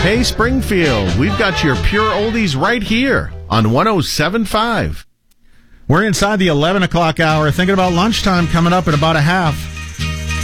Hey, Springfield, we've got your pure oldies right here on 107.5. We're inside the 11 o'clock hour, thinking about lunchtime coming up in about a half.